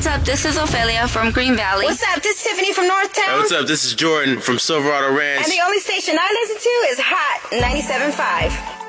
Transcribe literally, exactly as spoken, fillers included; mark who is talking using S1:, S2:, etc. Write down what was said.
S1: What's up? This is Ophelia from Green Valley.
S2: What's up? This is Tiffany from Northtown.
S3: Hey, what's up? This is Jordan from Silverado Ranch.
S2: And the only station I listen to is Hot ninety-seven point five.